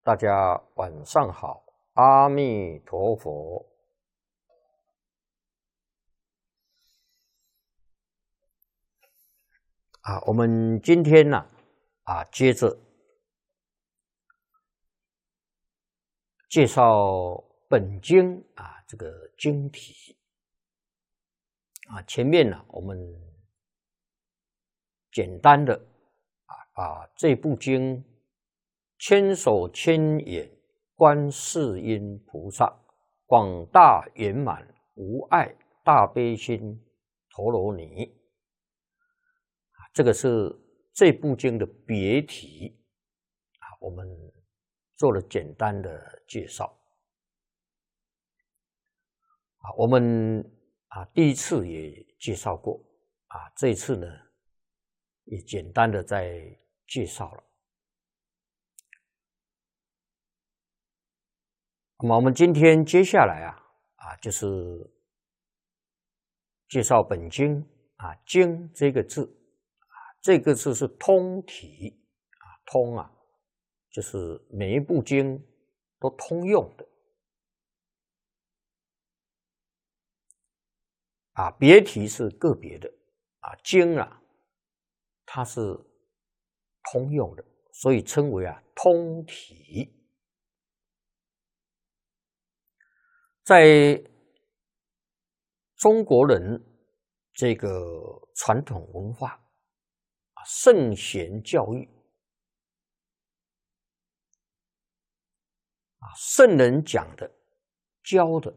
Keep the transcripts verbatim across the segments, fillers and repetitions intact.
大家晚上好，阿弥陀佛。啊，我们今天呢，啊，接着介绍本经啊这个经题。啊，前面呢，我们简单的啊把这部经千手千眼观世音菩萨广大圆满无碍大悲心陀罗尼，这个是这部经的别题啊，我们做了简单的介绍啊，我们啊第一次也介绍过啊，这一次呢也简单的再介绍了。那么我们今天接下来啊啊就是介绍本经啊，经这个字啊，这个字是通体啊，通啊，就是每一部经都通用的啊，别题是个别的啊，经啊它是通用的，所以称为啊通体。在中国人这个传统文化啊，圣贤教育啊，圣人讲的、教的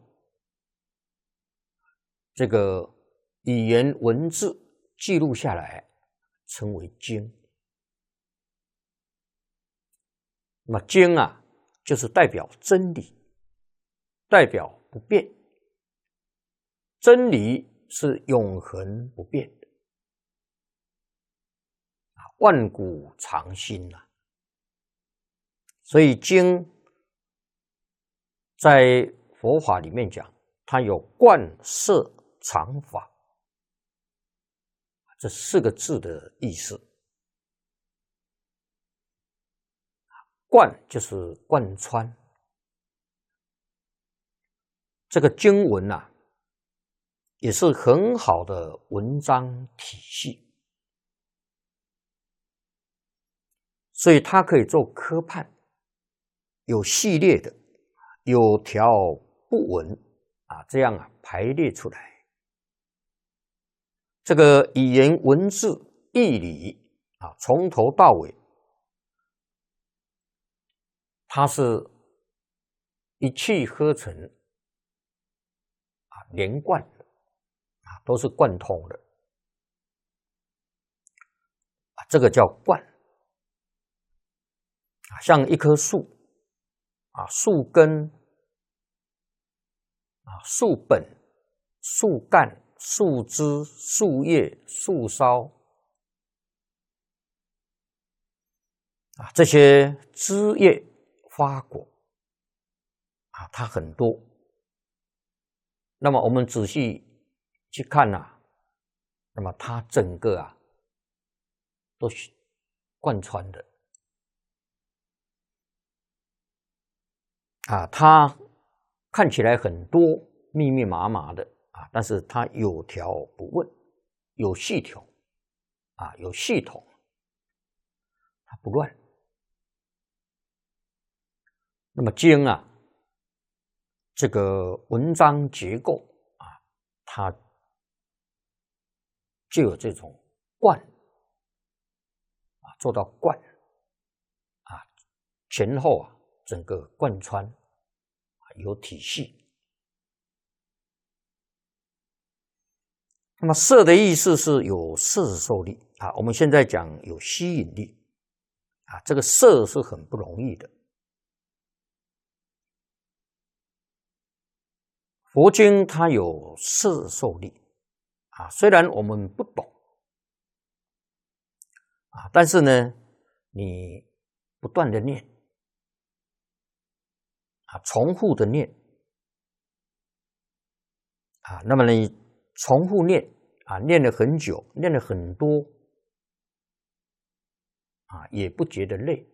这个语言文字记录下来，称为经。那么经啊，就是代表真理，代表不变。真理是永恒不变的，万古长新呐。所以经在佛法里面讲，它有观摄常法这四个字的意思。贯就是贯穿，这个经文啊，也是很好的文章体系，所以它可以做科判，有系列的，有条不紊啊，这样啊排列出来。这个语言文字义理啊，从头到尾，它是一气呵成啊，连贯的啊，都是贯通的啊，这个叫贯啊，像一棵树啊，树根啊，树本、树干、树枝、树叶、树梢啊，这些枝叶发果啊，它很多。那么我们仔细去看啊，那么它整个啊都是贯穿的啊，它看起来很多密密麻麻的啊，但是它有条不紊，有系统啊，有系统，它不乱。那么经啊，这个文章结构啊，它就有这种贯啊，做到贯啊，前后啊，整个贯穿啊，有体系。那么摄的意思是有摄受力啊，我们现在讲有吸引力啊，这个摄是很不容易的。佛经它有摄受力啊，虽然我们不懂啊，但是呢，你不断的念啊，重复的念啊，那么你重复念啊，念了很久，念了很多啊，也不觉得累